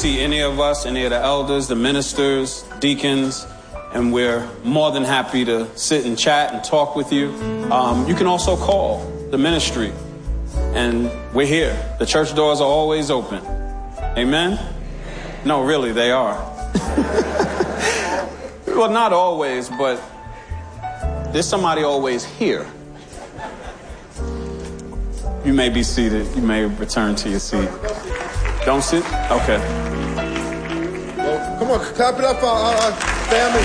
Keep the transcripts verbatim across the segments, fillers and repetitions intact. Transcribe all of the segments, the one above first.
see any of us, any of the elders, the ministers, deacons, and we're more than happy to sit and chat and talk with you. Um, you can also call the ministry, and we're here. The church doors are always open. Amen? No, really, they are. Well, not always, but there's somebody always here. You may be seated. You may return to your seat. Don't sit? Okay. Well, come on, clap it up for our, our family.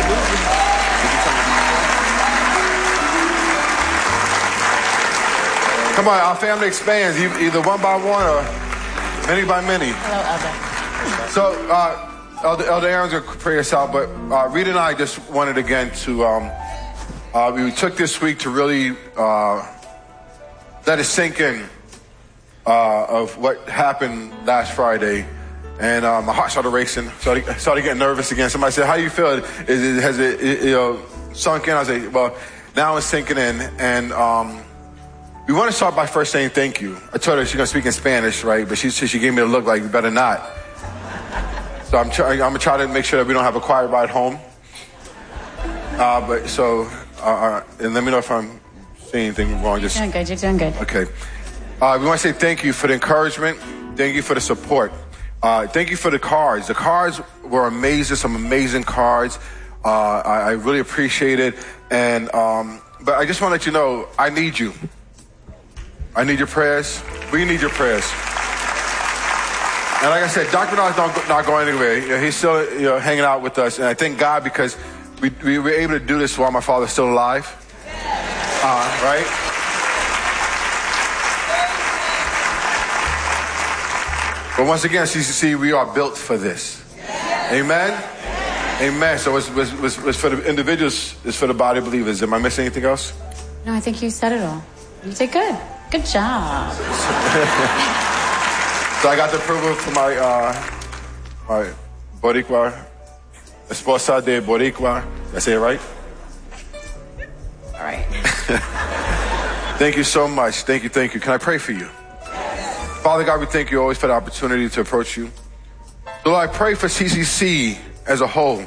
Come on, our family expands, either one by one or many by many. Hello, Elder. So, uh, Elder, Elder Aaron's going to pray us out, but uh, Rita and I just wanted again to, um, uh, we took this week to really uh, let it sink in uh, of what happened last Friday. And uh, my heart started racing, started, started getting nervous again. Somebody said, how do you feel? Is it, has it, it you know, sunk in? I said, well, now it's sinking in. And um, we want to start by first saying thank you. I told her she's going to speak in Spanish, right? But she, she gave me a look like, you better not. So I'm, try, I'm going to try to make sure that we don't have a quiet ride home. Uh, but so, uh, and let me know if I'm saying anything wrong. Just, you're doing good, you're doing good. Okay. Uh, we want to say thank you for the encouragement. Thank you for the support. Uh, thank you for the cards. The cards were amazing, some amazing cards. Uh, I, I really appreciate it. And, um, but I just want to let you know, I need you. I need your prayers. We need your prayers. And like I said, Doctor Bernard's not, not going anywhere. You know, he's still, you know, hanging out with us. And I thank God because we, we were able to do this while my father's still alive. Uh, right? But once again, C C C, we are built for this. Amen? Amen. So it's, it's, it's for the individuals, it's for the body of believers. Am I missing anything else? No, I think you said it all. You did good. Good job. So I got the approval for my, uh, my Boricua, Esposa de Boricua. Did I say it right? All right. Thank you so much. Thank you, thank you. Can I pray for you? Father God, we thank you always for the opportunity to approach you. Lord, I pray for C C C as a whole,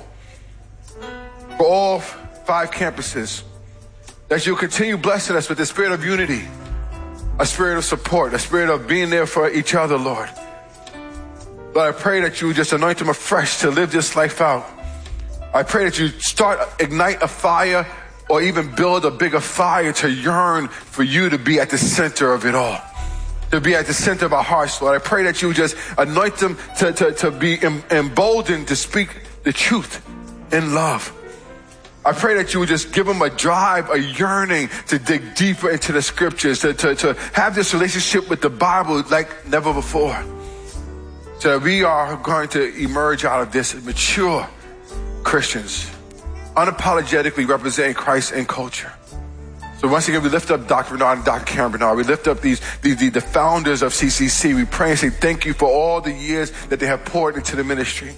for all five campuses, that you'll continue blessing us with the spirit of unity, a spirit of support, a spirit of being there for each other, Lord. Lord, I pray that you just anoint them afresh to live this life out. I pray that you start, ignite a fire or even build a bigger fire to yearn for you to be at the center of it all, to be at the center of our hearts, Lord. I pray that you just anoint them to, to, to be emboldened to speak the truth in love. I pray that you would just give them a drive, a yearning to dig deeper into the scriptures, to, to, to have this relationship with the Bible like never before. So that we are going to emerge out of this mature Christians, unapologetically representing Christ in culture. So once again, we lift up Doctor Bernard and Doctor Karen Bernard. We lift up these, these the, the founders of C C C. We pray and say thank you for all the years that they have poured into the ministry.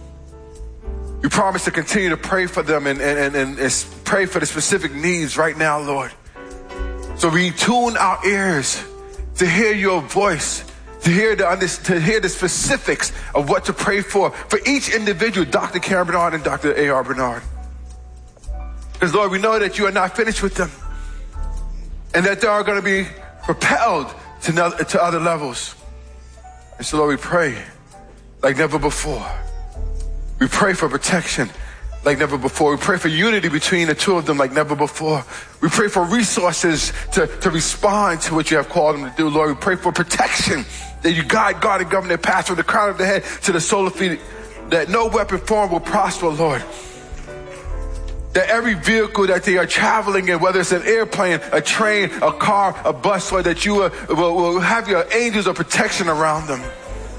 We promise to continue to pray for them and, and, and, and pray for the specific needs right now, Lord. So we tune our ears to hear your voice, to hear the to hear the specifics of what to pray for, for each individual, Doctor Karen Bernard and Doctor A R Bernard. Because, Lord, we know that you are not finished with them and that they are going to be propelled to, no, to other levels. And so, Lord, we pray like never before. We pray for protection like never before. We pray for unity between the two of them like never before. We pray for resources to, to respond to what you have called them to do, Lord. We pray for protection, that you guide, guard, and govern their path from the crown of the head to the sole of the feet, that no weapon formed will prosper, Lord. That every vehicle that they are traveling in, whether it's an airplane, a train, a car, a bus, Lord, that you will, will, will have your angels of protection around them.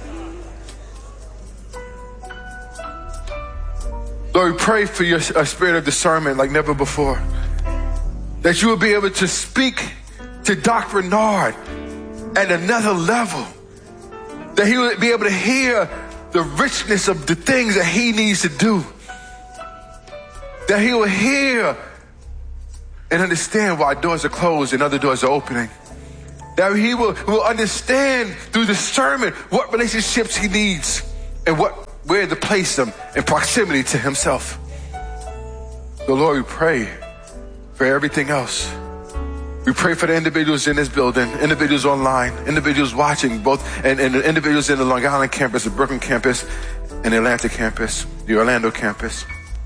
Lord, we pray for your a spirit of discernment like never before. That you will be able to speak to Doctor Bernard at another level. That he will be able to hear the richness of the things that he needs to do. That he will hear and understand why doors are closed and other doors are opening. That he will, will understand through discernment what relationships he needs and what where to place them in proximity to himself. So Lord, we pray for everything else. We pray for the individuals in this building, individuals online, individuals watching, both, and, and the individuals in the Long Island campus, the Brooklyn campus, and the Atlanta campus, the Orlando campus.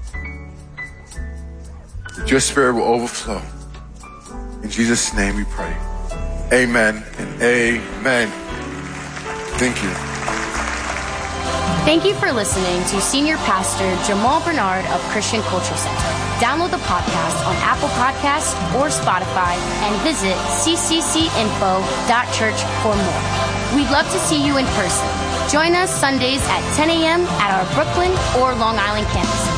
That your spirit will overflow. In Jesus' name we pray. Amen and amen. Thank you. Thank you for listening to Senior Pastor Jamal Bernard of Christian Culture Center. Download the podcast on Apple Podcasts or Spotify and visit c c c info dot church for more. We'd love to see you in person. Join us Sundays at ten a.m. at our Brooklyn or Long Island campuses.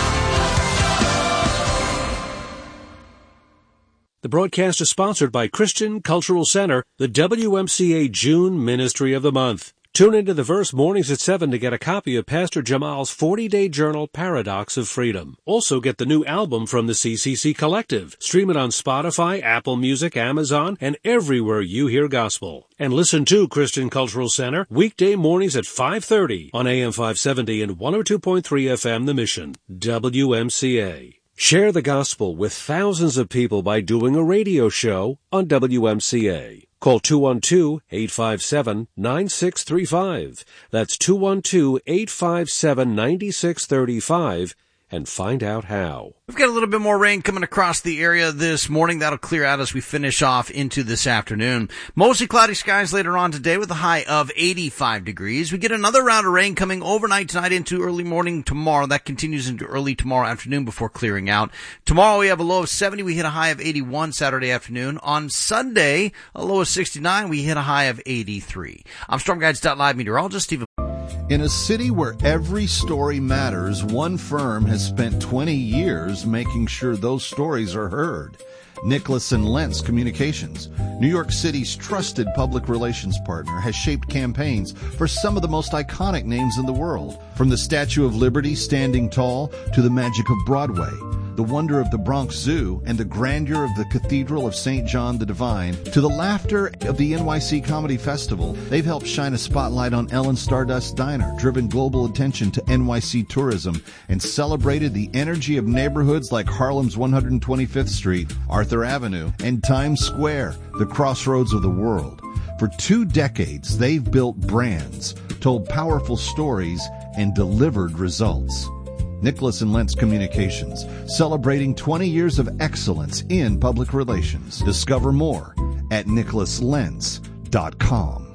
The broadcast is sponsored by Christian Cultural Center, the W M C A June Ministry of the Month. Tune into the Verse mornings at seven to get a copy of Pastor Jamal's forty-day journal, Paradox of Freedom. Also get the new album from the C C C Collective. Stream it on Spotify, Apple Music, Amazon, and everywhere you hear gospel. And listen to Christian Cultural Center weekday mornings at five thirty on A M five seventy and one oh two point three F M The Mission, W M C A. Share the gospel with thousands of people by doing a radio show on W M C A. Call two one two, eight five seven, nine six three five. That's two one two, eight five seven, nine six three five and find out how. We've got a little bit more rain coming across the area this morning. That'll clear out as we finish off into this afternoon. Mostly cloudy skies later on today with a high of eighty-five degrees. We get another round of rain coming overnight tonight into early morning tomorrow. That continues into early tomorrow afternoon before clearing out. Tomorrow we have a low of seventy. We hit a high of eighty-one Saturday afternoon. On Sunday, a low of sixty-nine. We hit a high of eighty-three. I'm Storm Guides dot live meteorologist Stephen. In a city where every story matters, one firm has spent twenty years making sure those stories are heard. Nicholas and Lentz Communications, New York City's trusted public relations partner, has shaped campaigns for some of the most iconic names in the world. From the Statue of Liberty standing tall to the magic of Broadway, the wonder of the Bronx Zoo, and the grandeur of the Cathedral of Saint John the Divine, to the laughter of the N Y C Comedy Festival, they've helped shine a spotlight on Ellen Stardust Diner, driven global attention to N Y C tourism, and celebrated the energy of neighborhoods like Harlem's one hundred twenty-fifth Street, Arthur Avenue, and Times Square, the crossroads of the world. For two decades, they've built brands, told powerful stories, and delivered results. Nicholas and Lentz Communications, celebrating twenty years of excellence in public relations. Discover more at nicholas lentz dot com.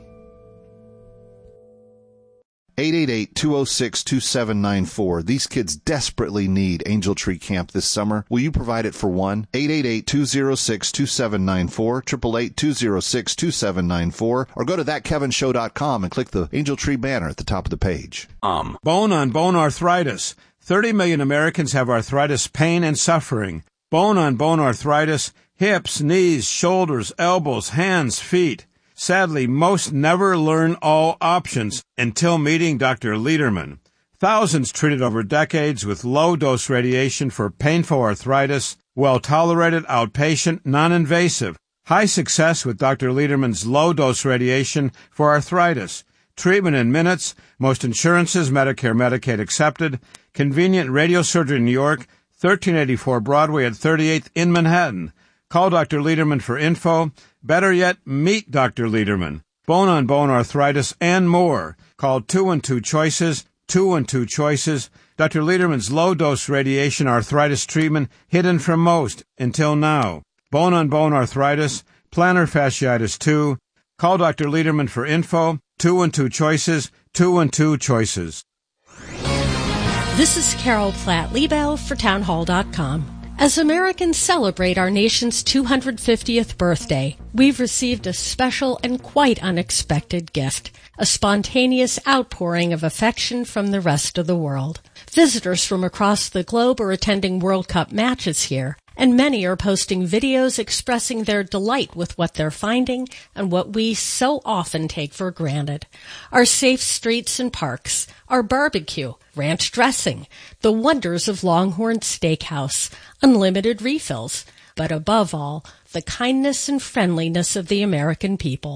eight eight eight, two oh six, two seven nine four. These kids desperately need Angel Tree Camp this summer. Will you provide it for one? eight eight eight, two oh six, two seven nine four, eight eight eight, two oh six, two seven nine four, or go to that kevin show dot com and click the Angel Tree banner at the top of the page. Um. Bone on bone arthritis. thirty million Americans have arthritis pain and suffering. Bone on bone arthritis, hips, knees, shoulders, elbows, hands, feet. Sadly, most never learn all options until meeting Doctor Lederman. Thousands treated over decades with low-dose radiation for painful arthritis, well-tolerated, outpatient, non-invasive. High success with Doctor Lederman's low-dose radiation for arthritis. Treatment in minutes, most insurances, Medicare, Medicaid accepted. Convenient radiosurgery in New York, thirteen eighty-four Broadway at thirty-eighth in Manhattan. Call Doctor Lederman for info. Better yet, meet Doctor Lederman. Bone-on-bone arthritis and more. Call two one two choices, two one two choices. Doctor Lederman's low-dose radiation arthritis treatment hidden from most until now. Bone-on-bone arthritis, plantar fasciitis two. Call Doctor Lederman for info. two one two choices, two one two choices. This is Carol Platt-Liebau for townhall dot com. As Americans celebrate our nation's two hundred fiftieth birthday, we've received a special and quite unexpected gift, a spontaneous outpouring of affection from the rest of the world. Visitors from across the globe are attending World Cup matches here, and many are posting videos expressing their delight with what they're finding and what we so often take for granted. Our safe streets and parks, our barbecue, ranch dressing, the wonders of Longhorn Steakhouse, unlimited refills, but above all, the kindness and friendliness of the American people.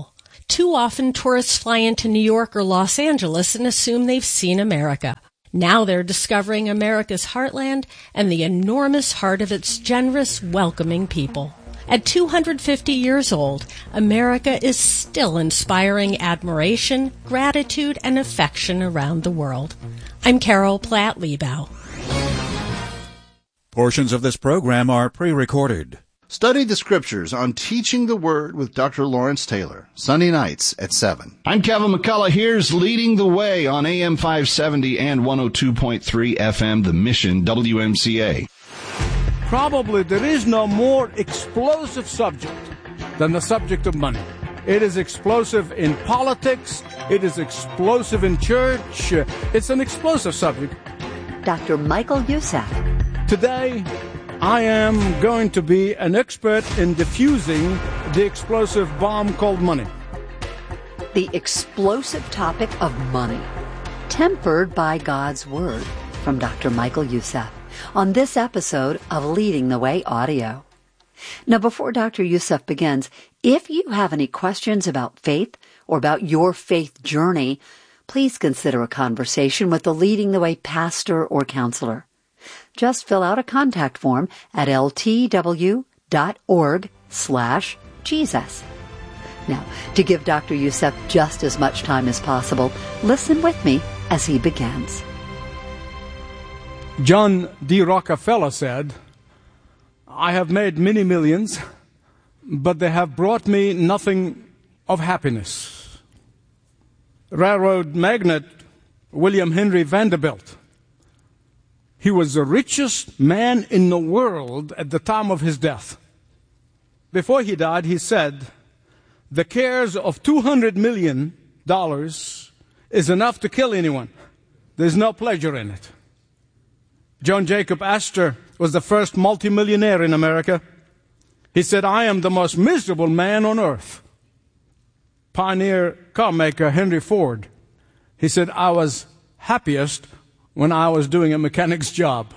Too often tourists fly into New York or Los Angeles and assume they've seen America. Now they're discovering America's heartland and the enormous heart of its generous, welcoming people. At two hundred fifty years old, America is still inspiring admiration, gratitude, and affection around the world. I'm Carol Platt-Liebau. Portions of this program are pre-recorded. Study the Scriptures on Teaching the Word with Doctor Lawrence Taylor, Sunday nights at seven. I'm Kevin McCullough. Here's Leading the Way on A M five seventy and one oh two point three F M, The Mission, W M C A. Probably there is no more explosive subject than the subject of money. It is explosive in politics. It is explosive in church. It's an explosive subject. Doctor Michael Youssef. Today, I am going to be an expert in diffusing the explosive bomb called money. The explosive topic of money, tempered by God's Word, from Doctor Michael Youssef, on this episode of Leading the Way Audio. Now, before Doctor Youssef begins, if you have any questions about faith or about your faith journey, please consider a conversation with the Leading the Way pastor or counselor. Just fill out a contact form at ltw.org slash Jesus. Now, to give Doctor Youssef just as much time as possible, listen with me as he begins. John D. Rockefeller said, "I have made many millions, but they have brought me nothing of happiness." Railroad magnate William Henry Vanderbilt, he was the richest man in the world at the time of his death. Before he died, he said, "The cares of two hundred million dollars is enough to kill anyone. There's no pleasure in it." John Jacob Astor was the first multimillionaire in America. He said, "I am the most miserable man on earth." Pioneer car maker Henry Ford, he said, "I was happiest when I was doing a mechanic's job."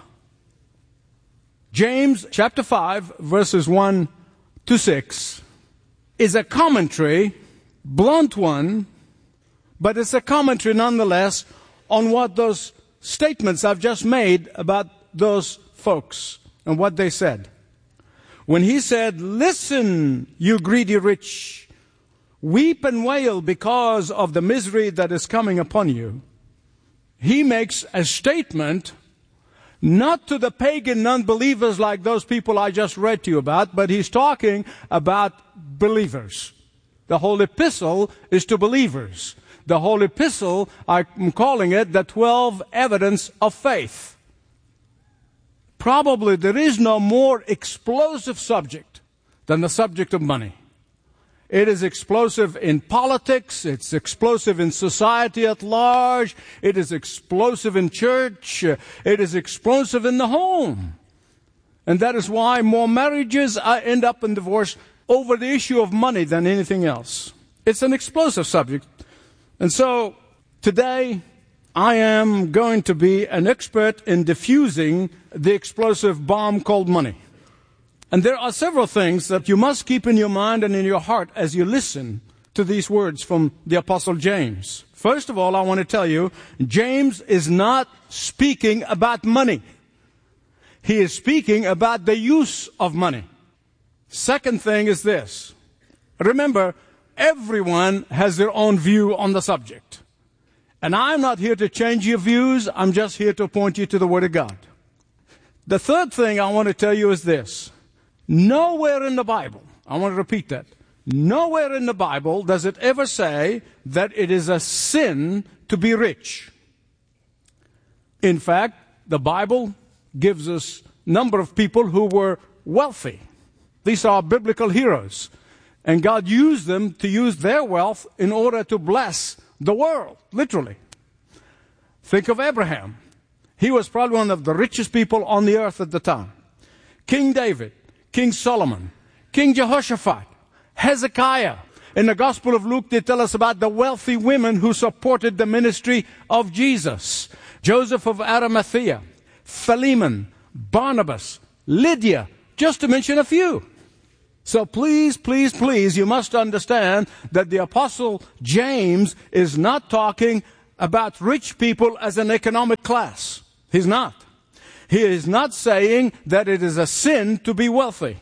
James chapter five, verses one to six is a commentary, blunt one, but it's a commentary nonetheless on what those statements I've just made about those folks and what they said. When he said, "Listen, you greedy rich, weep and wail because of the misery that is coming upon you," he makes a statement not to the pagan non-believers like those people I just read to you about, but he's talking about believers. The whole epistle is to believers. The whole epistle, I'm calling it the twelve evidence of faith. Probably there is no more explosive subject than the subject of money. It is explosive in politics. It's explosive in society at large. It is explosive in church. It is explosive in the home. And that is why more marriages end up in divorce over the issue of money than anything else. It's an explosive subject. And so today I am going to be an expert in diffusing the explosive bomb called money. And there are several things that you must keep in your mind and in your heart as you listen to these words from the Apostle James. First of all, I want to tell you, James is not speaking about money. He is speaking about the use of money. Second thing is this. Remember, everyone has their own view on the subject. And I'm not here to change your views. I'm just here to point you to the Word of God. The third thing I want to tell you is this. Nowhere in the Bible, I want to repeat that, nowhere in the Bible does it ever say that it is a sin to be rich. In fact, the Bible gives us a number of people who were wealthy. These are biblical heroes. And God used them to use their wealth in order to bless the world, literally. Think of Abraham. He was probably one of the richest people on the earth at the time. King David, King Solomon, King Jehoshaphat, Hezekiah. In the Gospel of Luke, they tell us about the wealthy women who supported the ministry of Jesus. Joseph of Arimathea, Philemon, Barnabas, Lydia, just to mention a few. So please, please, please, you must understand that the Apostle James is not talking about rich people as an economic class. He's not. He is not saying that it is a sin to be wealthy.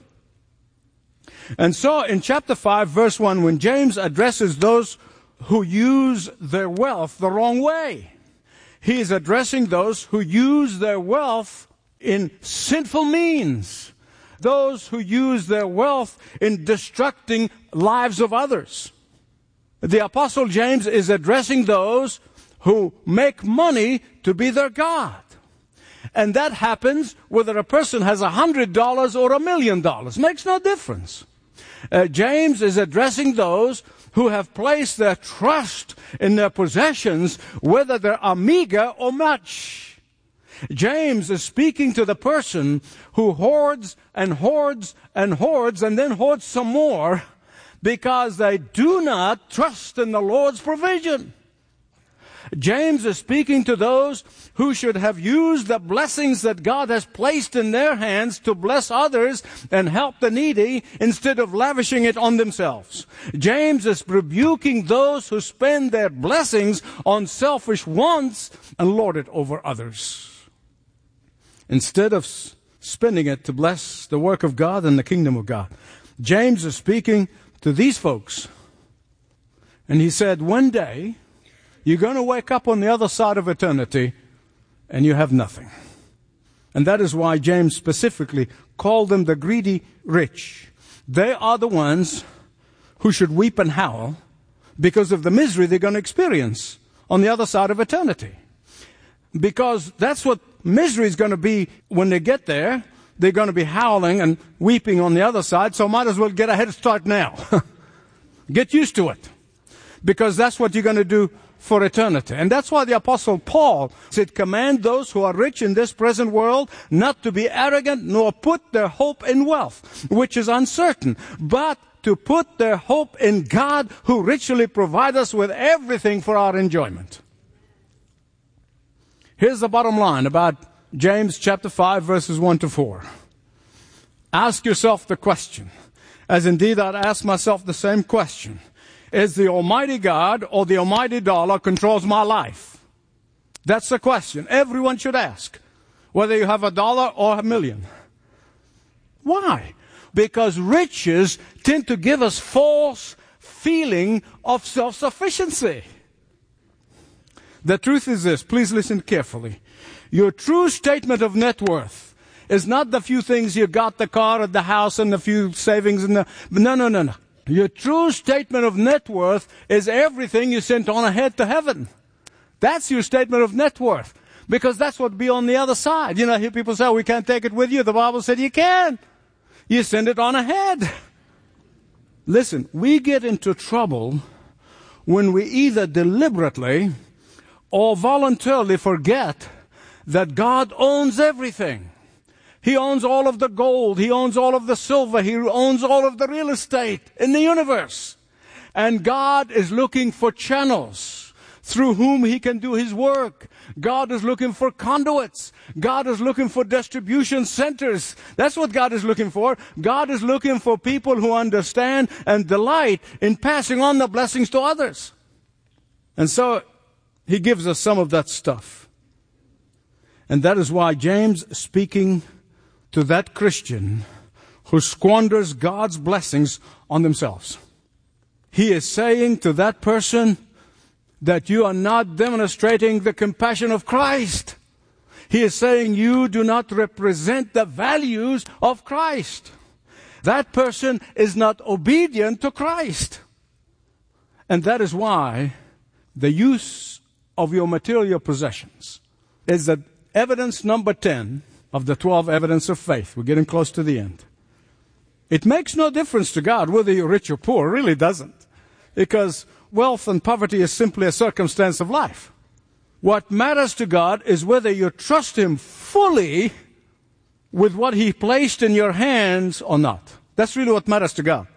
And so in chapter five, verse one, when James addresses those who use their wealth the wrong way, he is addressing those who use their wealth in sinful means. Those who use their wealth in destructing lives of others. The Apostle James is addressing those who make money to be their God. And that happens whether a person has a hundred dollars or a million dollars. Makes no difference. Uh, James is addressing those who have placed their trust in their possessions, whether they're a meager or much. James is speaking to the person who hoards and hoards and hoards and then hoards some more because they do not trust in the Lord's provision. James is speaking to those who should have used the blessings that God has placed in their hands to bless others and help the needy instead of lavishing it on themselves. James is rebuking those who spend their blessings on selfish wants and lord it over others, instead of spending it to bless the work of God and the kingdom of God. James is speaking to these folks. And he said, one day, you're going to wake up on the other side of eternity and you have nothing. And that is why James specifically called them the greedy rich. They are the ones who should weep and howl because of the misery they're going to experience on the other side of eternity. Because that's what misery is going to be when they get there. They're going to be howling and weeping on the other side, so might as well get a head start now. Get used to it. Because that's what you're going to do for eternity. And that's why the Apostle Paul said, command those who are rich in this present world not to be arrogant nor put their hope in wealth, which is uncertain, but to put their hope in God, who richly provides us with everything for our enjoyment. Here's the bottom line about James chapter five, verses one to four. Ask yourself the question, as indeed I'd ask myself the same question. Is the Almighty God or the Almighty dollar controls my life? That's the question everyone should ask, whether you have a dollar or a million. Why? Because riches tend to give us false feeling of self-sufficiency. The truth is this, please listen carefully. Your true statement of net worth is not the few things you got, the car and the house and the few savings and the, no, no, no, no. Your true statement of net worth is everything you sent on ahead to heaven. That's your statement of net worth. Because that's what be on the other side. You know, I hear people say, oh, we can't take it with you. The Bible said you can. You send it on ahead. Listen, we get into trouble when we either deliberately or voluntarily forget that God owns everything. He owns all of the gold. He owns all of the silver. He owns all of the real estate in the universe. And God is looking for channels through whom He can do His work. God is looking for conduits. God is looking for distribution centers. That's what God is looking for. God is looking for people who understand and delight in passing on the blessings to others. And so He gives us some of that stuff. And that is why James, speaking to that Christian who squanders God's blessings on themselves, he is saying to that person that you are not demonstrating the compassion of Christ. He is saying you do not represent the values of Christ. That person is not obedient to Christ. And that is why the use of your material possessions is the evidence number ten of the twelve evidence of faith. We're getting close to the end. It makes no difference to God whether you're rich or poor. It really doesn't. Because wealth and poverty is simply a circumstance of life. What matters to God is whether you trust Him fully with what He placed in your hands or not. That's really what matters to God.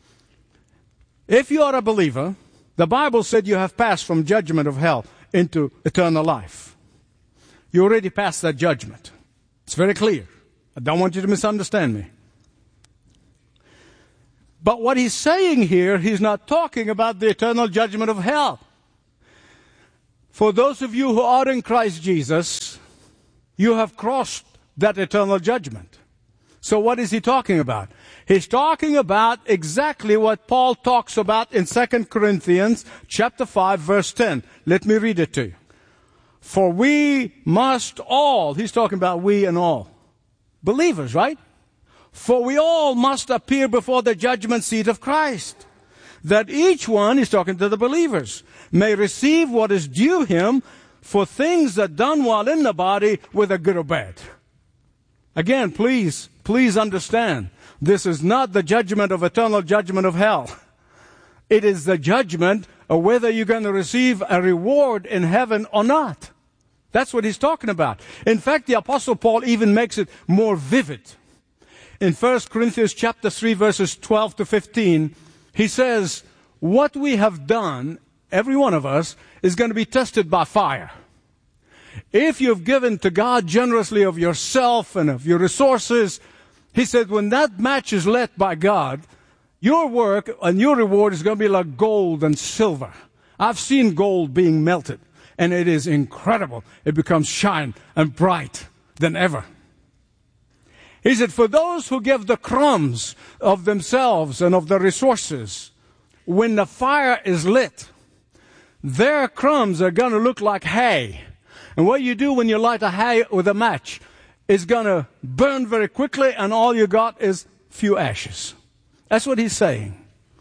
If you are a believer, the Bible said you have passed from judgment of hell into eternal life. You already passed that judgment. It's very clear. I don't want you to misunderstand me. But what he's saying here, he's not talking about the eternal judgment of hell. For those of you who are in Christ Jesus, you have crossed that eternal judgment. So what is he talking about? He's talking about exactly what Paul talks about in Second Corinthians chapter five, verse ten. Let me read it to you. For we must all, he's talking about we and all, believers, right? For we all must appear before the judgment seat of Christ, that each one, he's talking to the believers, may receive what is due him for things that done while in the body, whether good or bad. Again, please, please understand, this is not the judgment of eternal judgment of hell. It is the judgment of whether you're going to receive a reward in heaven or not. That's what he's talking about. In fact, the Apostle Paul even makes it more vivid. In First Corinthians chapter three, verses twelve to fifteen, he says, what we have done, every one of us, is going to be tested by fire. If you've given to God generously of yourself and of your resources, he said, when that match is lit by God, your work and your reward is going to be like gold and silver. I've seen gold being melted, and it is incredible. It becomes shine and bright than ever. He said, for those who give the crumbs of themselves and of their resources, when the fire is lit, their crumbs are going to look like hay. And what you do when you light a hay with a match is going to burn very quickly, and all you got is few ashes. That's what he's saying.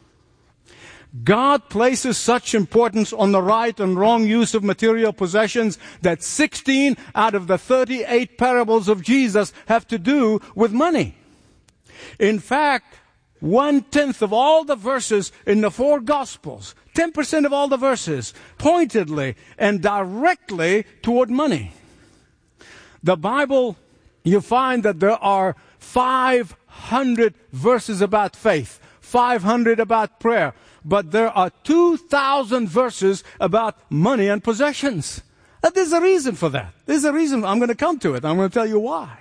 God places such importance on the right and wrong use of material possessions that sixteen out of the thirty-eight parables of Jesus have to do with money. In fact, one-tenth of all the verses in the four Gospels, ten percent of all the verses, pointedly and directly toward money. The Bible, you find that there are five hundred verses about faith, five hundred about prayer, but there are two thousand verses about money and possessions. And there's a reason for that. There's a reason. I'm going to come to it. I'm going to tell you why.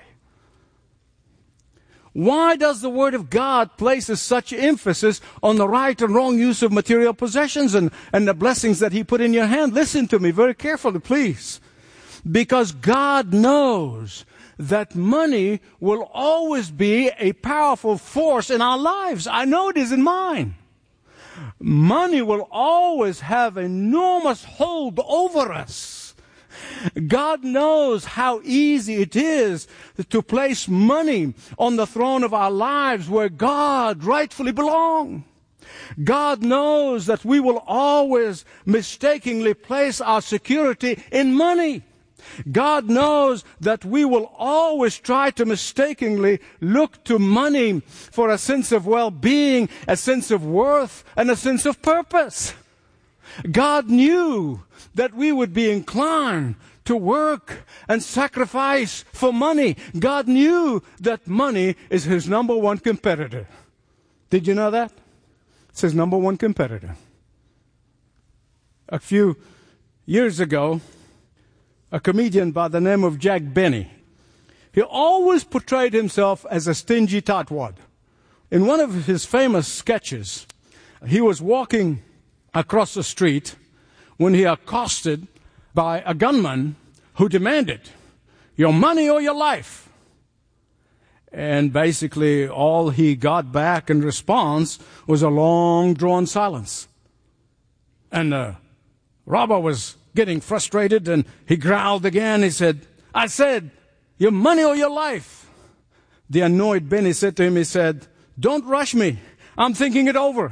Why does the Word of God places such emphasis on the right and wrong use of material possessions and, and the blessings that He put in your hand? Listen to me very carefully, please. Because God knows that money will always be a powerful force in our lives. I know it is in mine. Money will always have enormous hold over us. God knows how easy it is to place money on the throne of our lives where God rightfully belongs. God knows that we will always mistakenly place our security in money. God knows that we will always try to mistakenly look to money for a sense of well-being, a sense of worth, and a sense of purpose. God knew that we would be inclined to work and sacrifice for money. God knew that money is His number one competitor. Did you know that? It's His number one competitor. A few years ago, a comedian by the name of Jack Benny, he always portrayed himself as a stingy tightwad. In one of his famous sketches, he was walking across the street when he accosted by a gunman who demanded, your money or your life. And basically all he got back in response was a long drawn silence. And the robber was getting frustrated, and he growled again. He said, I said, your money or your life. The annoyed Benny said to him, he said, don't rush me. I'm thinking it over.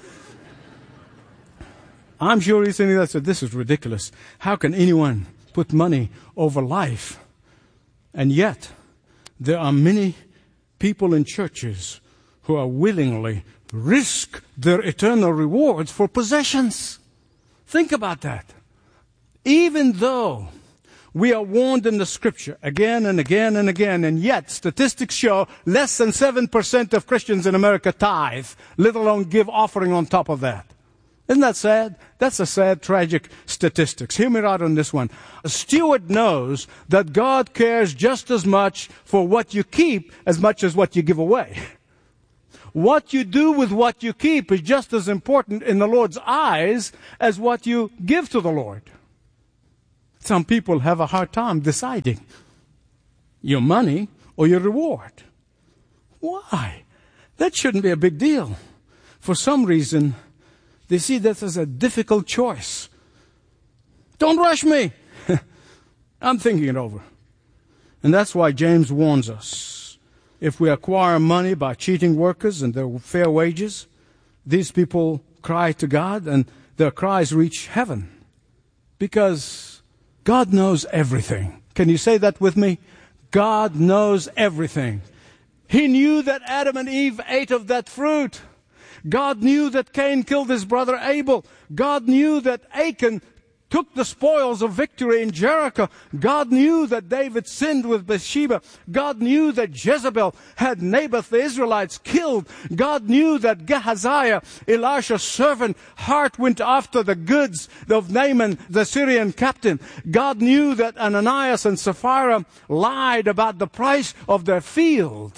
I'm sure he's thinking that. Said, this is ridiculous. How can anyone put money over life? And yet, there are many people in churches who are willingly risk their eternal rewards for possessions. Think about that. Even though we are warned in the Scripture again and again and again, and yet statistics show less than seven percent of Christians in America tithe, let alone give offering on top of that. Isn't that sad? That's a sad, tragic statistics. Hear me right on this one. A steward knows that God cares just as much for what you keep as much as what you give away. What you do with what you keep is just as important in the Lord's eyes as what you give to the Lord. Some people have a hard time deciding your money or your reward. Why? That shouldn't be a big deal. For some reason, they see that as a difficult choice. Don't rush me. I'm thinking it over. And that's why James warns us. If we acquire money by cheating workers and their fair wages, these people cry to God and their cries reach heaven. Because God knows everything. Can you say that with me? God knows everything. He knew that Adam and Eve ate of that fruit. God knew that Cain killed his brother Abel. God knew that Achan took the spoils of victory in Jericho. God knew that David sinned with Bathsheba. God knew that Jezebel had Naboth the Israelites killed. God knew that Gehaziah, Elisha's servant, heart went after the goods of Naaman, the Syrian captain. God knew that Ananias and Sapphira lied about the price of their field.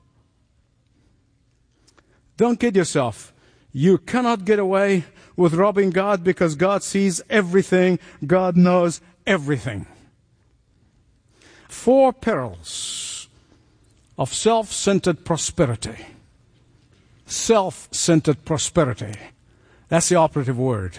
Don't kid yourself. You cannot get away with robbing God because God sees everything. God knows everything. Four perils of self-centered prosperity. Self-centered prosperity. That's the operative word.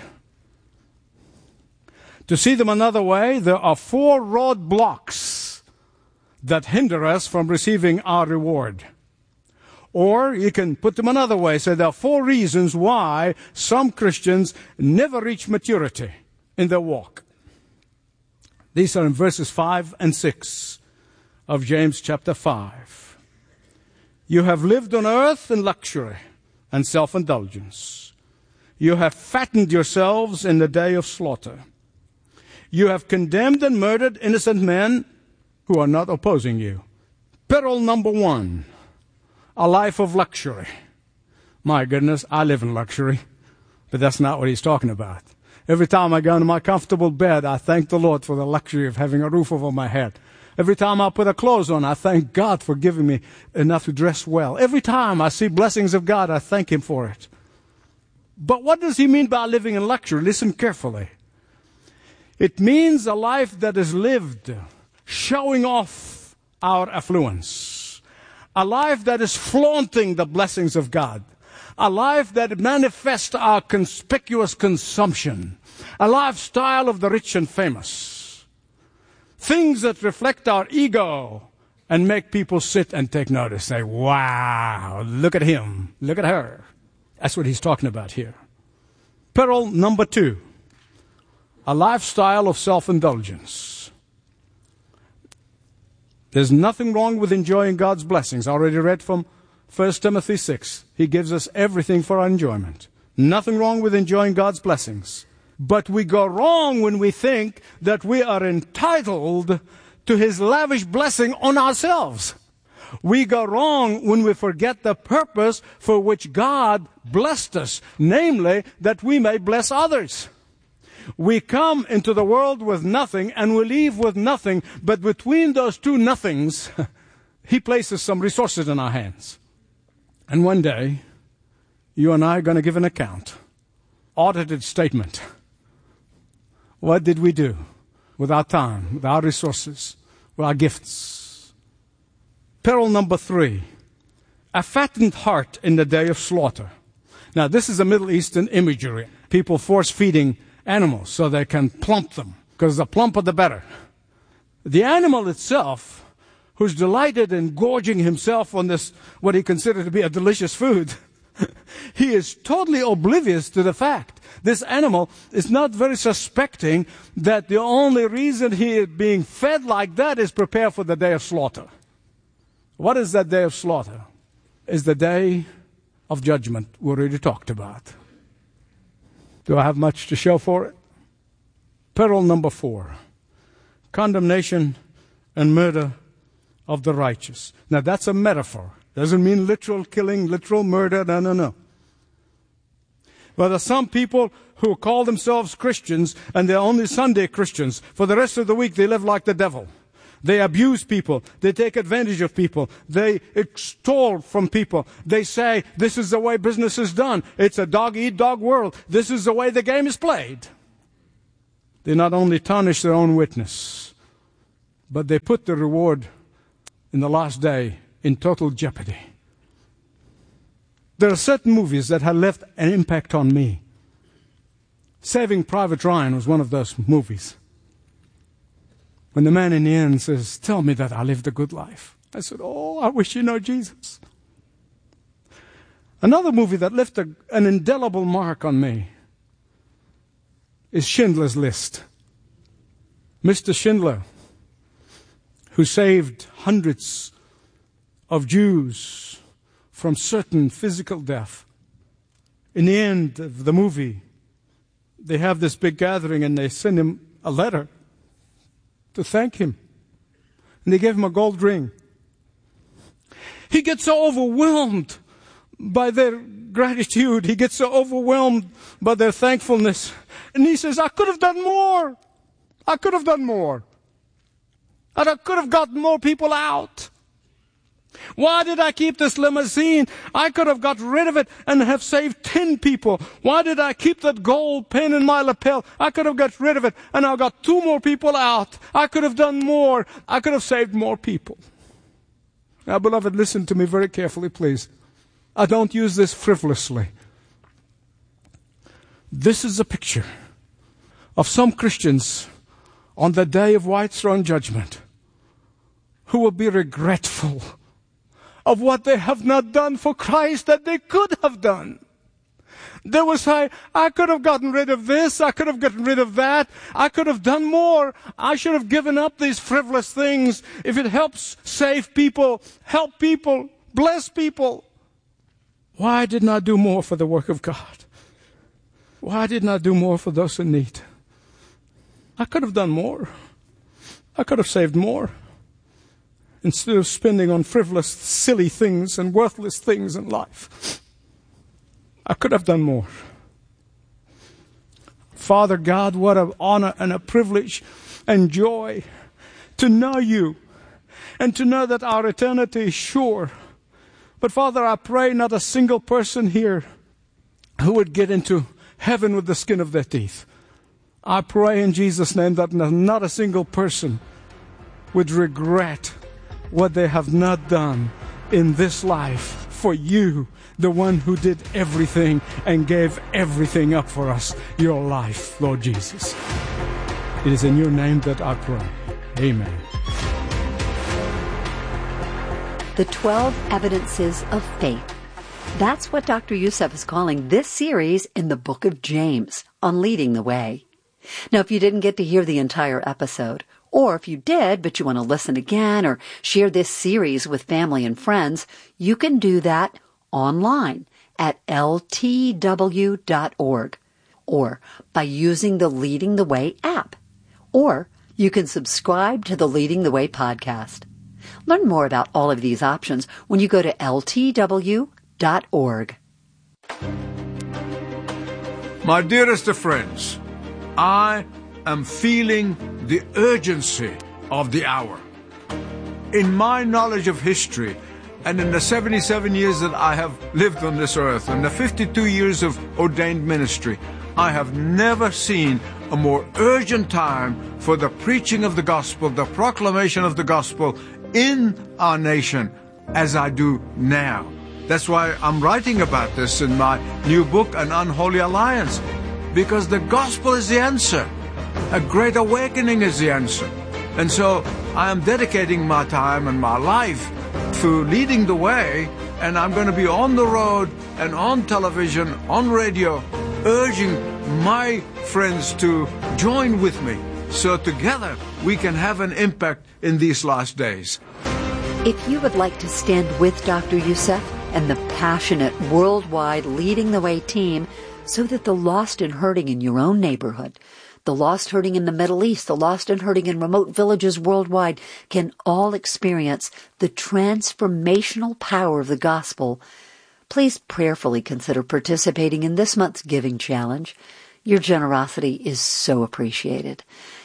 To see them another way, there are four roadblocks that hinder us from receiving our reward. Or you can put them another way. Say there are four reasons why some Christians never reach maturity in their walk. These are in verses five and six of James chapter five. You have lived on earth in luxury and self-indulgence. You have fattened yourselves in the day of slaughter. You have condemned and murdered innocent men who are not opposing you. Peril number one. A life of luxury. My goodness, I live in luxury. But that's not what he's talking about. Every time I go into my comfortable bed, I thank the Lord for the luxury of having a roof over my head. Every time I put a clothes on, I thank God for giving me enough to dress well. Every time I see blessings of God, I thank Him for it. But what does he mean by living in luxury? Listen carefully. It means a life that is lived showing off our affluence. A life that is flaunting the blessings of God. A life that manifests our conspicuous consumption. A lifestyle of the rich and famous. Things that reflect our ego and make people sit and take notice. Say, wow, look at him, look at her. That's what he's talking about here. Peril number two. A lifestyle of self-indulgence. There's nothing wrong with enjoying God's blessings. I already read from First Timothy six. He gives us everything for our enjoyment. Nothing wrong with enjoying God's blessings. But we go wrong when we think that we are entitled to His lavish blessing on ourselves. We go wrong when we forget the purpose for which God blessed us, namely that we may bless others. We come into the world with nothing and we leave with nothing, but between those two nothings, He places some resources in our hands. And one day, you and I are going to give an account, audited statement. What did we do with our time, with our resources, with our gifts? Peril number three, a fattened heart in the day of slaughter. Now, this is a Middle Eastern imagery. People force-feeding animals so they can plump them, because the plumper the better. The animal itself, who's delighted in gorging himself on this, what he considered to be a delicious food, he is totally oblivious to the fact. This animal is not very suspecting that the only reason he is being fed like that is prepare for the day of slaughter. What is that day of slaughter? Is the day of judgment we already talked about. Do I have much to show for it? Peril number four. Condemnation and murder of the righteous. Now that's a metaphor. Doesn't mean literal killing, literal murder. No, no, no. But there are some people who call themselves Christians and they're only Sunday Christians. For the rest of the week they live like the devil. They abuse people. They take advantage of people. They extol from people. They say, this is the way business is done. It's a dog-eat-dog world. This is the way the game is played. They not only tarnish their own witness, but they put the reward in the last day in total jeopardy. There are certain movies that have left an impact on me. Saving Private Ryan was one of those movies. When the man in the end says, tell me that I lived a good life. I said, oh, I wish you know Jesus. Another movie that left a, an indelible mark on me is Schindler's List. Mister Schindler, who saved hundreds of Jews from certain physical death. In the end of the movie, they have this big gathering and they send him a letter to thank him. And they gave him a gold ring. He gets so overwhelmed by their gratitude. He gets so overwhelmed by their thankfulness. And he says, I could have done more. I could have done more. And I could have gotten more people out. Why did I keep this limousine? I could have got rid of it and have saved ten people. Why did I keep that gold pin in my lapel? I could have got rid of it and I got two more people out. I could have done more. I could have saved more people. Now, beloved, listen to me very carefully, please. I don't use this frivolously. This is a picture of some Christians on the day of white throne judgment who will be regretful of what they have not done for Christ that they could have done. They will say, I could have gotten rid of this, I could have gotten rid of that, I could have done more, I should have given up these frivolous things. If it helps save people, help people, bless people, why didn't I do more for the work of God? Why didn't I do more for those in need? I could have done more. I could have saved more. Instead of spending on frivolous, silly things and worthless things in life, I could have done more. Father God, what an honor and a privilege and joy to know you and to know that our eternity is sure. But Father, I pray not a single person here who would get into heaven with the skin of their teeth. I pray in Jesus' name that not a single person would regret what they have not done in this life for you, the one who did everything and gave everything up for us, your life, Lord Jesus. It is in your name that I pray. Amen. The twelve Evidences of Faith. That's what Doctor Youssef is calling this series in the book of James on Leading the Way. Now, if you didn't get to hear the entire episode, or if you did, but you want to listen again or share this series with family and friends, you can do that online at L T W dot org or by using the Leading the Way app. Or you can subscribe to the Leading the Way podcast. Learn more about all of these options when you go to L T W dot org. My dearest of friends, I am feeling the urgency of the hour. In my knowledge of history, and in the seventy-seven years that I have lived on this earth, and the fifty-two years of ordained ministry, I have never seen a more urgent time for the preaching of the gospel, the proclamation of the gospel in our nation as I do now. That's why I'm writing about this in my new book, An Unholy Alliance, because the gospel is the answer. A great awakening is the answer. And so I am dedicating my time and my life to leading the way, and I'm going to be on the road and on television, on radio, urging my friends to join with me so together we can have an impact in these last days. If you would like to stand with Doctor Youssef and the passionate worldwide Leading the Way team so that the lost and hurting in your own neighborhood, the lost hurting in the Middle East, the lost and hurting in remote villages worldwide can all experience the transformational power of the gospel, please prayerfully consider participating in this month's giving challenge. Your generosity is so appreciated.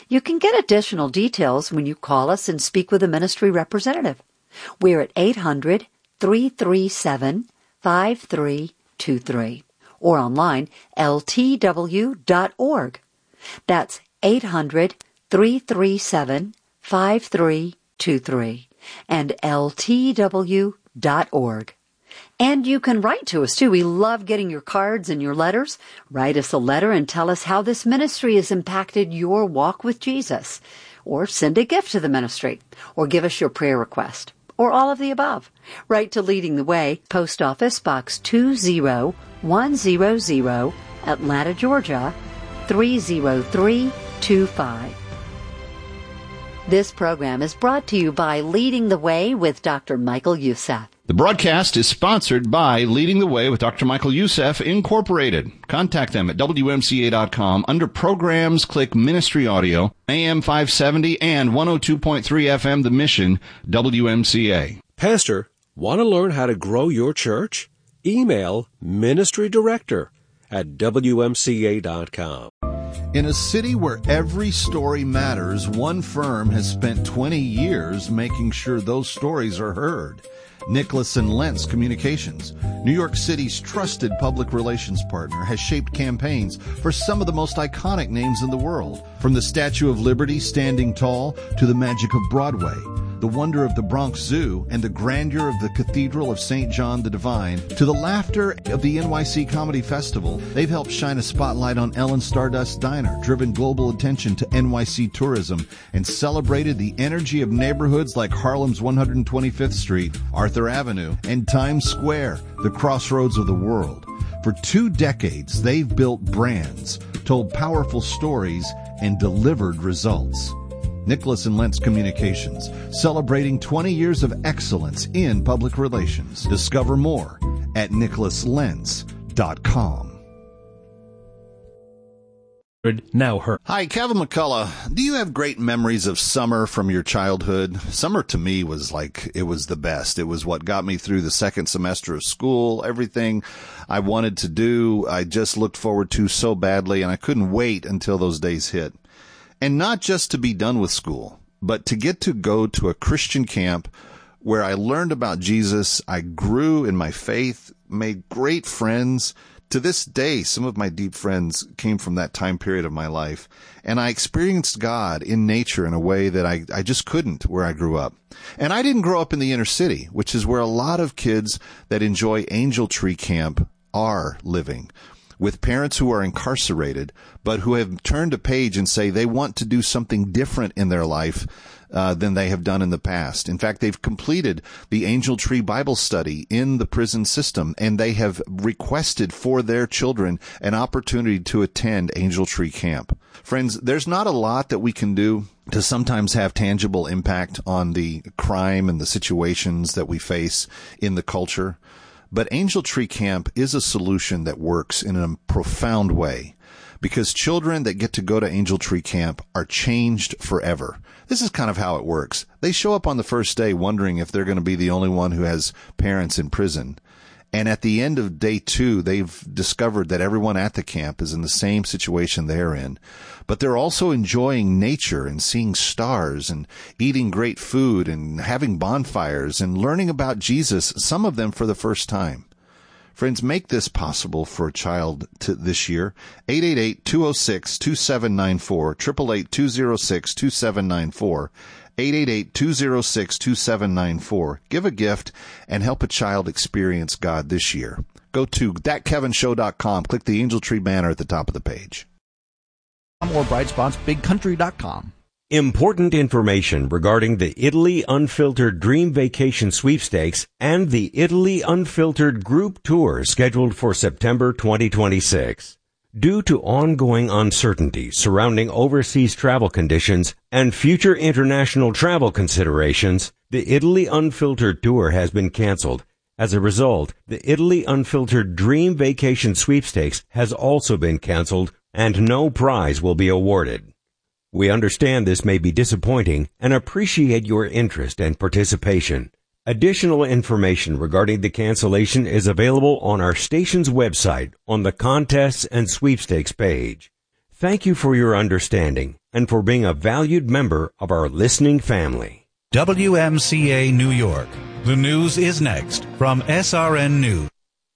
You can get additional details when you call us and speak with a ministry representative. We're at eight hundred, three three seven, five three two three or online L T W dot org. That's eight hundred, three three seven, five three two three and L T W dot org. And you can write to us, too. We love getting your cards and your letters. Write us a letter and tell us how this ministry has impacted your walk with Jesus. Or send a gift to the ministry. Or give us your prayer request. Or all of the above. Write to Leading the Way, Post Office Box two zero one zero zero, Atlanta, Georgia, three zero three two five. This program is brought to you by Leading the Way with Doctor Michael Youssef. The broadcast is sponsored by Leading the Way with Doctor Michael Youssef, Incorporated. Contact them at W M C A dot com. Under Programs, click Ministry Audio, A M five seventy and one oh two point three F M, The Mission, W M C A. Pastor, want to learn how to grow your church? Email Ministry Director at W M C A dot com. In a city where every story matters, one firm has spent twenty years making sure those stories are heard. Nicholas and Lentz Communications, New York City's trusted public relations partner, has shaped campaigns for some of the most iconic names in the world. From the Statue of Liberty standing tall to the magic of Broadway, the wonder of the Bronx Zoo, and the grandeur of the Cathedral of Saint John the Divine, to the laughter of the N Y C Comedy Festival, they've helped shine a spotlight on Ellen Stardust Diner, driven global attention to N Y C tourism, and celebrated the energy of neighborhoods like Harlem's one hundred twenty-fifth Street, Arthur Avenue, and Times Square, the crossroads of the world. For two decades, they've built brands, told powerful stories, and delivered results. Nicholas and Lentz Communications, celebrating twenty years of excellence in public relations. Discover more at nicholas lentz dot com. Now her. Hi, Kevin McCullough. Do you have great memories of summer from your childhood? Summer to me was like, it was the best. It was what got me through the second semester of school. Everything I wanted to do, I just looked forward to so badly, and I couldn't wait until those days hit. And not just to be done with school, but to get to go to a Christian camp where I learned about Jesus, I grew in my faith, made great friends. To this day, some of my deep friends came from that time period of my life, and I experienced God in nature in a way that I, I just couldn't where I grew up. And I didn't grow up in the inner city, which is where a lot of kids that enjoy Angel Tree Camp are living, with parents who are incarcerated, but who have turned a page and say they want to do something different in their life uh, than they have done in the past. In fact, they've completed the Angel Tree Bible study in the prison system, and they have requested for their children an opportunity to attend Angel Tree Camp. Friends, there's not a lot that we can do to sometimes have tangible impact on the crime and the situations that we face in the culture. But Angel Tree Camp is a solution that works in a profound way, because children that get to go to Angel Tree Camp are changed forever. This is kind of how it works. They show up on the first day wondering if they're going to be the only one who has parents in prison. And at the end of day two, they've discovered that everyone at the camp is in the same situation they're in. But they're also enjoying nature and seeing stars and eating great food and having bonfires and learning about Jesus, some of them for the first time. Friends, make this possible for a child to this year. eight eight eight, two oh six, two seven nine four, eight eight eight, two oh six, two seven nine four, eight eight eight, two oh six, two seven nine four. Give a gift and help a child experience God this year. Go to that kevin show dot com. Click the Angel Tree banner at the top of the page. Or bright spots big country dot com. Important information regarding the Italy Unfiltered Dream Vacation Sweepstakes and the Italy Unfiltered Group Tour scheduled for September twenty twenty-six. Due to ongoing uncertainty surrounding overseas travel conditions and future international travel considerations, the Italy Unfiltered Tour has been canceled. As a result, the Italy Unfiltered Dream Vacation Sweepstakes has also been canceled, and no prize will be awarded. We understand this may be disappointing and appreciate your interest and participation. Additional information regarding the cancellation is available on our station's website on the Contests and Sweepstakes page. Thank you for your understanding and for being a valued member of our listening family. W M C A New York. The news is next from S R N News.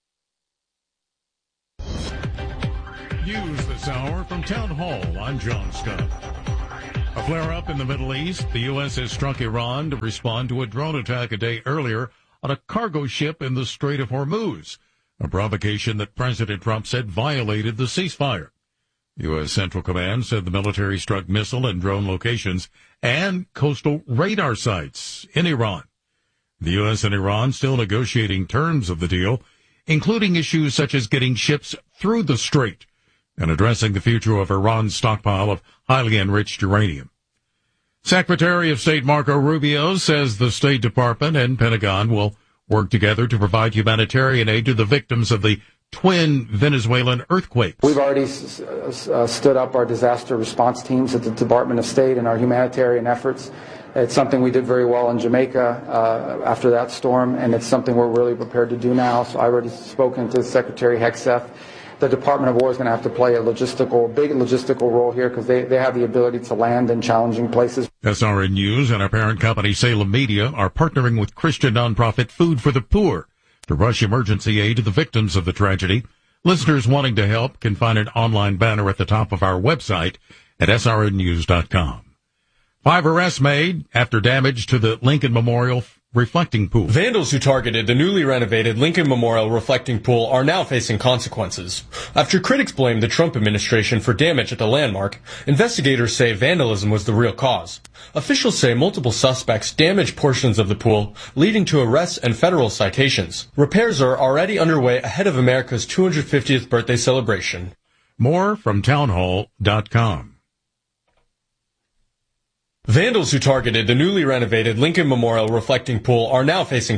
News this hour from Town Hall. I'm John Scott. A flare-up in the Middle East. The U S has struck Iran to respond to a drone attack a day earlier on a cargo ship in the Strait of Hormuz, a provocation that President Trump said violated the ceasefire. U S. Central Command said the military struck missile and drone locations and coastal radar sites in Iran. The U S and Iran still negotiating terms of the deal, including issues such as getting ships through the strait and addressing the future of Iran's stockpile of highly enriched uranium. Secretary of State Marco Rubio says the State Department and Pentagon will work together to provide humanitarian aid to the victims of the twin Venezuelan earthquakes. We've already uh, stood up our disaster response teams at the Department of State and our humanitarian efforts. It's something we did very well in Jamaica uh, after that storm, and it's something we're really prepared to do now. So I've already spoken to Secretary Hegseth. The Department of War is going to have to play a logistical, big logistical role here because they, they have the ability to land in challenging places. S R N News and our parent company Salem Media are partnering with Christian nonprofit Food for the Poor to rush emergency aid to the victims of the tragedy. Listeners wanting to help can find an online banner at the top of our website at S R N news dot com. Five arrests made after damage to the Lincoln Memorial reflecting pool. Vandals who targeted the newly renovated Lincoln Memorial reflecting pool are now facing consequences. After critics blamed the Trump administration for damage at the landmark, investigators say vandalism was the real cause. Officials say multiple suspects damaged portions of the pool, leading to arrests and federal citations. Repairs are already underway ahead of America's two hundred fiftieth birthday celebration. More from townhall dot com. Vandals who targeted the newly renovated Lincoln Memorial reflecting pool are now facing.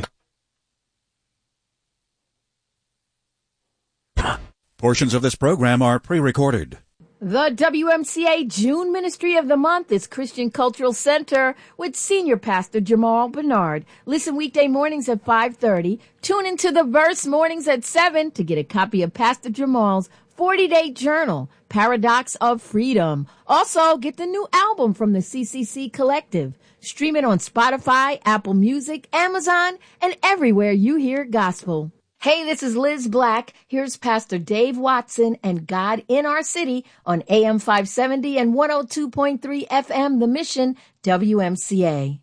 Portions of this program are pre-recorded. The W M C A June Ministry of the Month is Christian Cultural Center with Senior Pastor Jamal Bernard. Listen weekday mornings at five thirty. Tune into the Verse mornings at seven to get a copy of Pastor Jamal's forty-day journal, Paradox of Freedom. Also, get the new album from the C C C Collective. Stream it on Spotify, Apple Music, Amazon, and everywhere you hear gospel. Hey, this is Liz Black. Here's Pastor Dave Watson and God in Our City on A M five seventy and one oh two point three F M, The Mission, W M C A.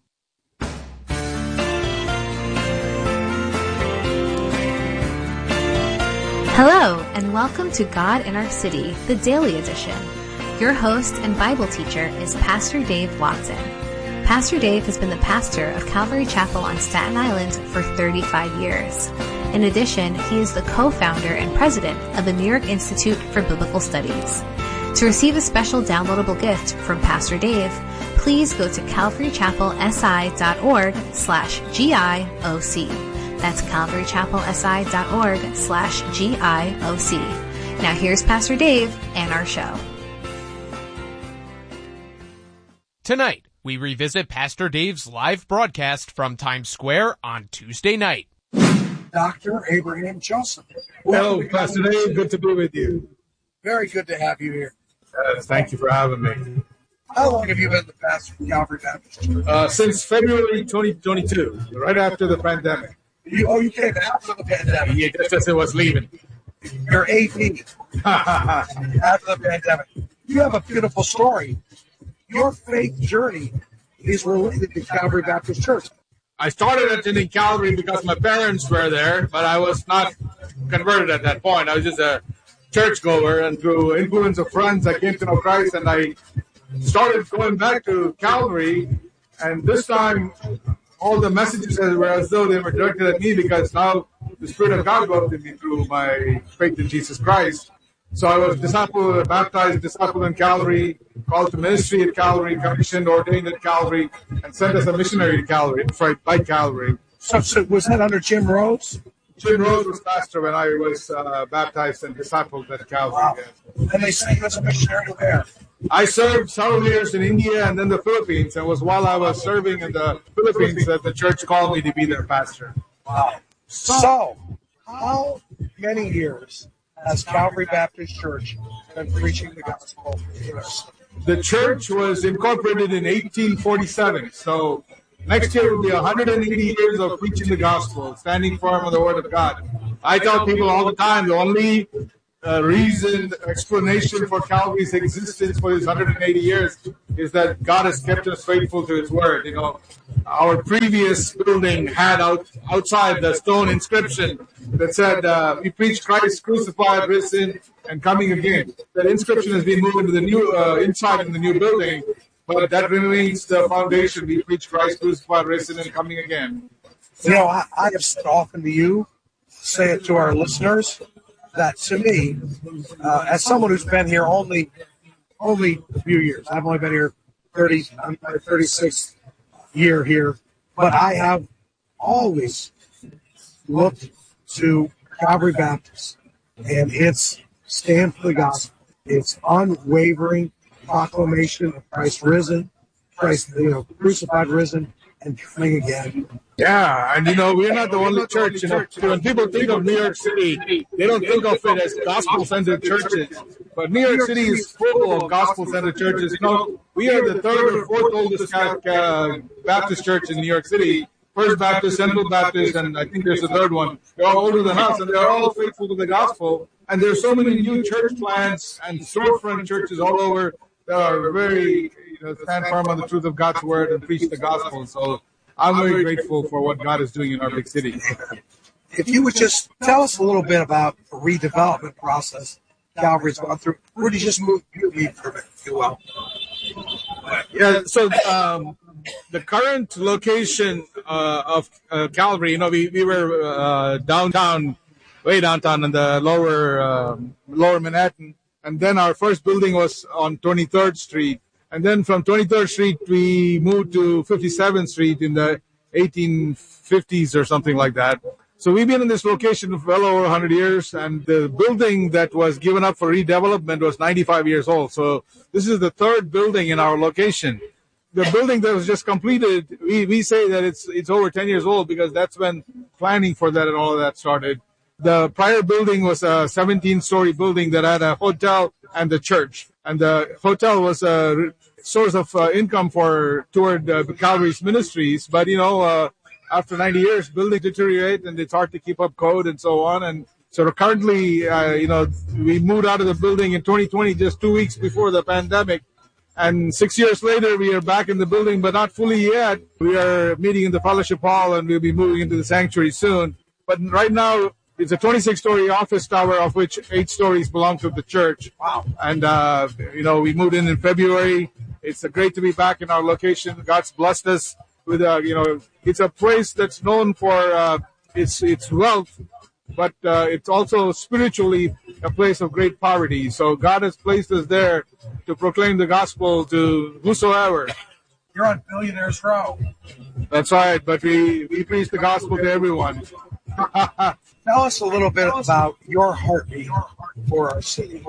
Hello, and welcome to God in Our City, the Daily Edition. Your host and Bible teacher is Pastor Dave Watson. Pastor Dave has been the pastor of Calvary Chapel on Staten Island for thirty-five years. In addition, he is the co-founder and president of the New York Institute for Biblical Studies. To receive a special downloadable gift from Pastor Dave, please go to calvarychapelsi.org slash GIOC. That's calvarychapelsi.org slash GIOC. Now here's Pastor Dave and our show. Tonight, we revisit Pastor Dave's live broadcast from Times Square on Tuesday night. Doctor Abraham Joseph. Hello, Pastor Dave. Good to be with you. Very good to have you here. Uh, thank you for having me. How long have you been the pastor of Calvary Baptist Church? Uh, since February twenty twenty-two, right after the pandemic. You, oh, you came after the pandemic. Yeah, just as it was leaving. You're A P after the pandemic. You have a beautiful story. Your faith journey is related to Calvary Baptist Church. I started attending Calvary because my parents were there, but I was not converted at that point. I was just a churchgoer, and through influence of friends, I came to know Christ, and I started going back to Calvary, and this time all the messages were as though they were directed at me because now the Spirit of God dwelt in me through my faith in Jesus Christ. So I was discipled, baptized, discipled in Calvary, called to ministry at Calvary, commissioned, ordained at Calvary, and sent as a missionary to Calvary, right by Calvary. So, so was that under Jim Rhodes? Jim Rhodes was pastor when I was uh, baptized and discipled at Calvary. Wow. And they sent you as a missionary where? I served several years in India and then the Philippines. And it was while I was serving in the Philippines that the church called me to be their pastor. Wow. So, how many years has Calvary Baptist Church been preaching the gospel? the church was incorporated in eighteen forty-seven. So next year will be one hundred eighty years of preaching the gospel, standing firm on the word of God. I tell people all the time, the only uh, reason, explanation for Calvary's existence for these one hundred eighty years is that God has kept us faithful to His word. You know, our previous building had out, outside the stone inscription that said, uh, we preach Christ crucified, risen, and coming again. That inscription has been moved into the new, uh, inside in the new building, but that remains the foundation. We preach Christ crucified, risen, and coming again. You know, I, I have said often to you, say it to our listeners, that to me, uh, as someone who's been here only only a few years, I've only been here thirty, I'm my thirty-sixth year here, but I have always looked to Calvary Baptist and its stand for the gospel, its unwavering proclamation of Christ risen, Christ, you know, crucified, risen, and coming again. Yeah, and you know, we're not the only church. You know, when people think of New York City, they don't think of it as gospel-centered churches. But New York City is full of gospel-centered churches. You know, we are the third or fourth oldest uh, Baptist church in New York City. First Baptist, Central Baptist, and I think there's a third one. They're all older than us, and they're all faithful to the gospel. And there's so many new church plants and storefront churches all over that are very, you know, stand firm on the truth of God's word and preach the gospel. So I'm very grateful for what God is doing in our big city. If you would just tell us a little bit about the redevelopment process Calvary's gone through. Where did you just move from it, if you will? Yeah, so um, the current location uh, of uh, Calvary, you know, we, we were uh, downtown, way downtown in the lower um, lower Manhattan, and then our first building was on twenty-third Street. And then from twenty-third Street, we moved to fifty-seventh Street in the eighteen fifties or something like that. So we've been in this location for well over one hundred years, and the building that was given up for redevelopment was ninety-five years old. So this is the third building in our location. The building that was just completed, we, we say that it's it's over ten years old because that's when planning for that and all of that started. The prior building was a seventeen-story building that had a hotel and the church. And the hotel was a source of uh, income for toward uh, Calvary's ministries. But, you know, uh, after ninety years, buildings deteriorate and it's hard to keep up code and so on. And so currently, uh, you know, we moved out of the building in twenty twenty, just two weeks before the pandemic. And six years later, we are back in the building, but not fully yet. We are meeting in the fellowship hall and we'll be moving into the sanctuary soon. But right now, it's a twenty-six-story office tower, of which eight stories belong to the church. Wow. And, uh, you know, we moved in in February. It's uh, great to be back in our location. God's blessed us with, uh, you know, it's a place that's known for uh, its its wealth, but uh, it's also spiritually a place of great poverty. So God has placed us there to proclaim the gospel to whosoever. You're on Billionaires Row. That's right, but we, we preach the gospel to everyone. Tell us a little bit about your heartbeat for our city.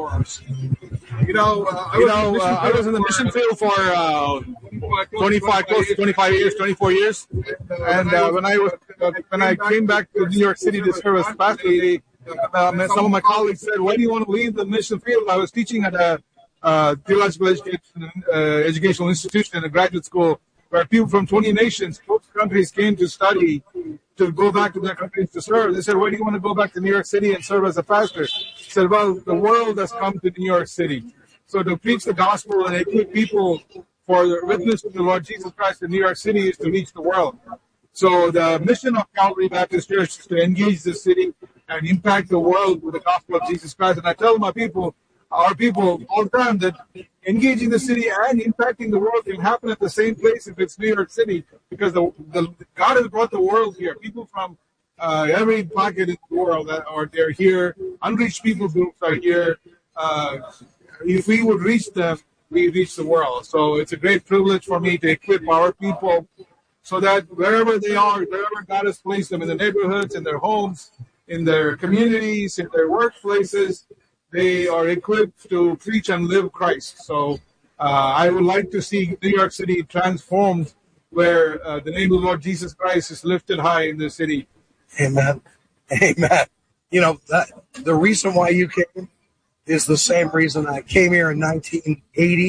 You know, uh, you know, uh, I was in the mission field for uh, twenty-five, close to twenty-five years, twenty-four years. And uh, when I was uh, when I came back to New York City to serve as pastor, they, uh, some of my colleagues said, "Why do you want to leave the mission field?" I was teaching at a uh, theological education, uh, educational institution in a graduate school where people from twenty nations, twenty countries came to study, to go back to their countries to serve. They said, why do you want to go back to New York City and serve as a pastor? He said, well, the world has come to New York City. So to preach the gospel and equip people for the witness to the Lord Jesus Christ in New York City is to reach the world. So the mission of Calvary Baptist Church is to engage the city and impact the world with the gospel of Jesus Christ. And I tell my people, our people all the time, that engaging the city and impacting the world can happen at the same place if it's New York City, because the, the God has brought the world here. People from uh, every pocket in the world that are they're here. Unreached people groups are here. Uh, if we would reach them, we reach the world. So it's a great privilege for me to equip our people so that wherever they are, wherever God has placed them, in the neighborhoods, in their homes, in their communities, in their workplaces, they are equipped to preach and live Christ. So uh, I would like to see New York City transformed, where uh, the name of the Lord Jesus Christ is lifted high in the city. Amen. Amen. You know, that, the reason why you came is the same reason I came here in nineteen eighty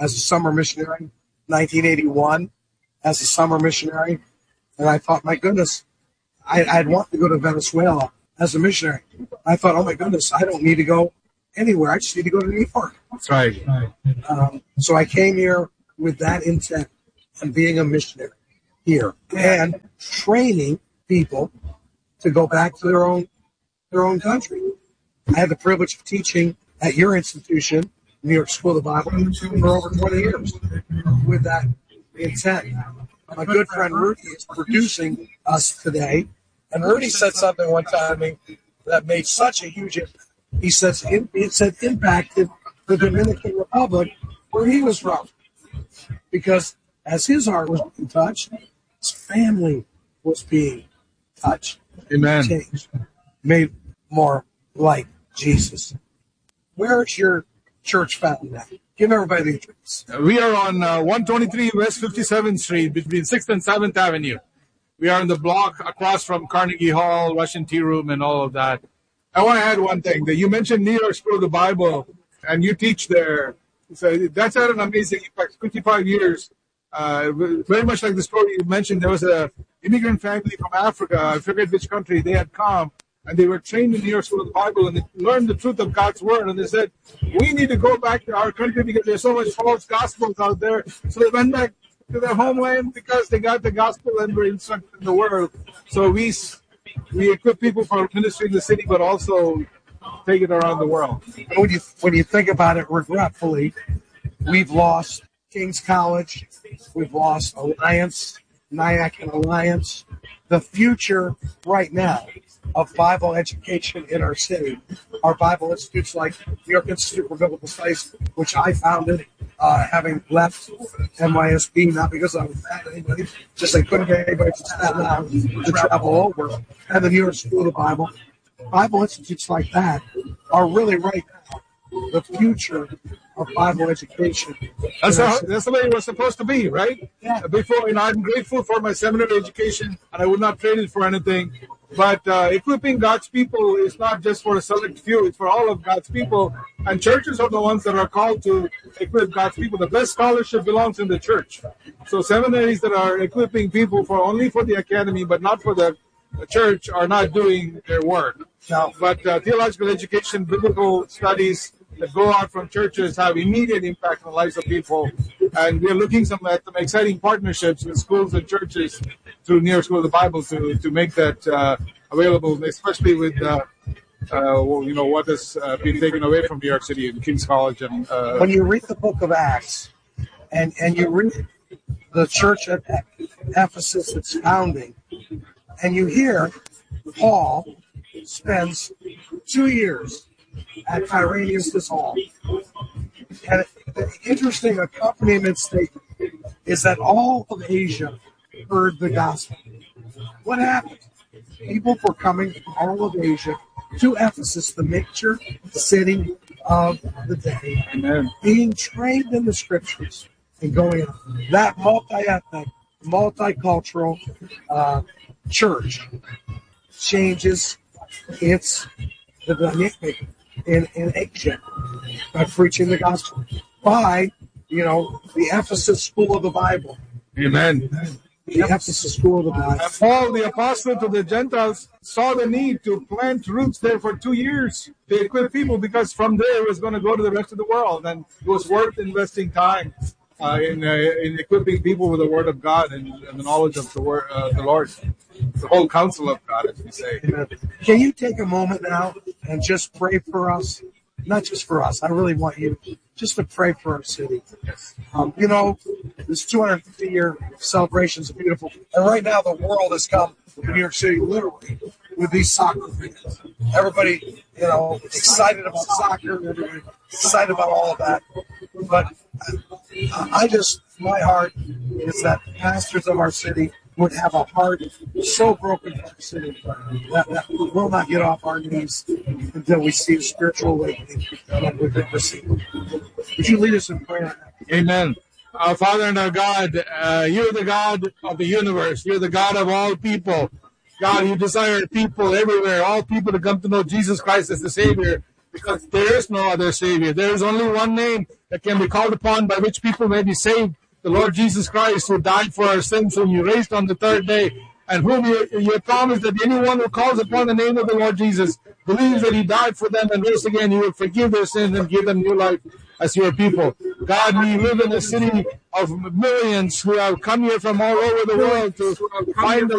as a summer missionary, nineteen eighty-one as a summer missionary. And I thought, my goodness, I, I'd want to go to Venezuela as a missionary. I thought, oh my goodness, I don't need to go anywhere. I just need to go to New York. That's right. Um, so I came here with that intent and being a missionary here and training people to go back to their own their own country. I had the privilege of teaching at your institution, New York School of the Bible, for over twenty years with that intent. My good friend Rudy is producing us today, and Rudy said something one time to me that made such a huge impact. He says it said impacted the Dominican Republic where he was from, because as his heart was being touched, his family was being touched. Amen. Changed, made more like Jesus. Where is your church found at? Give everybody the address. We are on uh, one twenty-three West fifty-seventh Street between sixth and seventh Avenue. We are in the block across from Carnegie Hall, Russian Tea Room, and all of that. I want to add one thing. That you mentioned New York School of the Bible, and you teach there. So that's had an amazing impact. fifty-five years. Uh, very much like the story you mentioned, there was a immigrant family from Africa. I forget which country. They had come, and they were trained in New York School of the Bible, and they learned the truth of God's Word. And they said, we need to go back to our country because there's so much false gospels out there. So they went back to their homeland because they got the gospel and were instructed in the Word. So we we equip people for ministry in the city, but also take it around the world. When you when you think about it, regretfully, we've lost King's College, we've lost Alliance, Nyack and Alliance. The future right now of Bible education in our city are Bible institutes like New York Institute for Biblical Studies, which I founded, uh, having left N Y S B, not because I was mad at anybody, just I couldn't get anybody to travel out to travel over, and the New York School of the Bible. Bible institutes like that are really right now the future of Bible education. That's how, that's the way it was supposed to be, right? Yeah. Before, you know, I'm grateful for my seminary education, and I would not trade it for anything. But uh, equipping God's people is not just for a select few; it's for all of God's people. And churches are the ones that are called to equip God's people. The best scholarship belongs in the church. So seminaries that are equipping people for only for the academy, but not for the, the church, are not doing their work. Now, but uh, theological education, biblical studies that go out from churches have immediate impact on the lives of people. And we're looking some, at some exciting partnerships with schools and churches through New York School of the Bible to, to make that uh, available, especially with uh, uh, well, you know, what has uh, been taken away from New York City and King's College. And uh, when you read the book of Acts and, and you read the church at Ephesus, its founding, and you hear Paul spends two years at Tyrannus' Hall. And the interesting accompaniment statement is that all of Asia heard the gospel. What happened? People were coming from all of Asia to Ephesus, the major city of the day, Amen. Being trained in the scriptures and going on. That multi-ethnic, multicultural uh, church changes its the dynamic in, in Asia by preaching the gospel, by, you know, the Ephesus School of the Bible. Amen. The Ephesus School of the Bible. And Paul, the apostle to the Gentiles, saw the need to plant roots there for two years to equip people, because from there it was going to go to the rest of the world, and it was worth investing time uh, in uh, in equipping people with the Word of God and, and the knowledge of the word, uh, the Lord, the whole counsel of God, as we say. Can you take a moment now and just pray for us? Not just for us. I really want you just to pray for our city. Um, you know, this two hundred fifty year celebration is beautiful. And right now the world has come to New York City literally with these soccer fans. Everybody, you know, excited about soccer. Everybody excited about all of that. But I just, my heart is that pastors of our city would have a heart so broken for the city that, that we will not get off our knees until we see a spiritual awakening that we've been receiving. Would you lead us in prayer? Amen. Our Father and our God, uh, you're the God of the universe. You're the God of all people. God, you desire people everywhere, all people to come to know Jesus Christ as the Savior. because there is no other Savior. There is only one name that can be called upon by which people may be saved, the Lord Jesus Christ, who died for our sins, whom you raised on the third day, and whom you, you promised that anyone who calls upon the name of the Lord Jesus, believes that he died for them and rose again, you will forgive their sins and give them new life as your people. God, we live in a city of millions who have come here from all over the world to find the